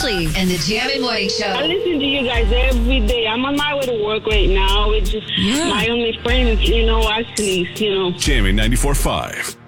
Ashley and the Jammin' Morning Show. I listen to you guys every day. I'm on my way to work right now. It's just my only friends, Ashley's, Jammin' 94.5.